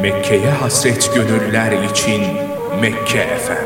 Mekke'ye hasret gönüller için Mekke FM.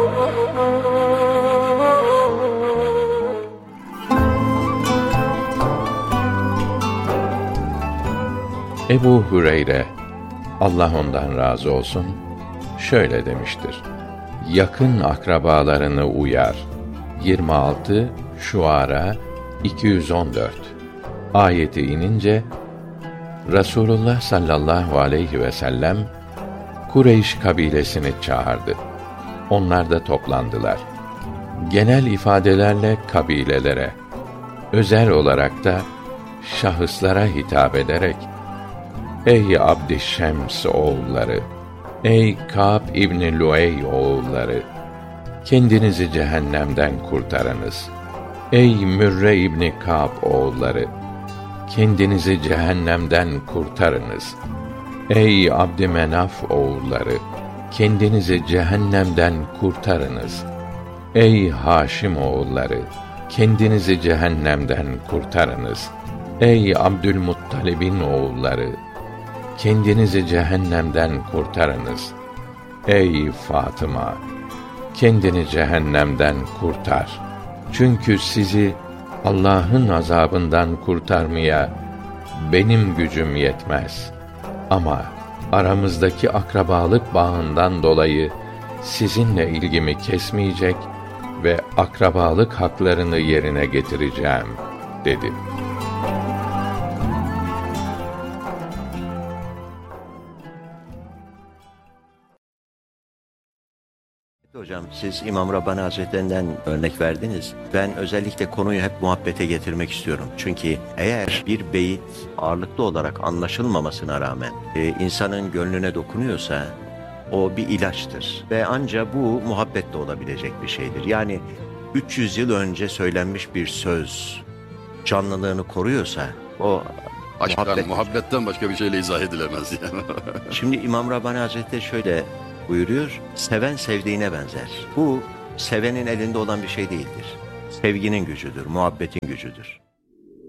Ebu Hüreyre, Allah ondan razı olsun, şöyle demiştir: yakın akrabalarını uyar. 26 Şuara 214 ayeti inince Resulullah sallallahu aleyhi ve sellem Kureyş kabilesini çağırdı. Onlar da toplandılar. Genel ifadelerle kabilelere, özel olarak da şahıslara hitap ederek, ey Abdişşems oğulları, ey Kâb İbni Luey oğulları, kendinizi cehennemden kurtarınız. Ey Mürre İbni Kâb oğulları, kendinizi cehennemden kurtarınız. Ey Abdümenaf oğulları, kendinizi cehennemden kurtarınız. Ey Haşim oğulları, kendinizi cehennemden kurtarınız. Ey Abdülmuttalib'in oğulları, kendinizi cehennemden kurtarınız. Ey Fatıma, kendini cehennemden kurtar. Çünkü sizi Allah'ın azabından kurtarmaya benim gücüm yetmez. Ama aramızdaki akrabalık bağından dolayı sizinle ilgimi kesmeyecek ve akrabalık haklarını yerine getireceğim, dedi. Hocam, siz İmam Rabbani Hazretlerinden örnek verdiniz. Ben özellikle konuyu hep muhabbete getirmek istiyorum. Çünkü eğer bir beyit ağırlıklı olarak anlaşılmamasına rağmen insanın gönlüne dokunuyorsa o bir ilaçtır. Ve ancak bu muhabbetle olabilecek bir şeydir. Yani 300 yıl önce söylenmiş bir söz canlılığını koruyorsa o muhabbetten başka bir şeyle izah edilemez yani. Şimdi İmam Rabbani Hazretleri şöyle buyuruyor: seven sevdiğine benzer. Bu sevenin elinde olan bir şey değildir. Sevginin gücüdür, muhabbetin gücüdür.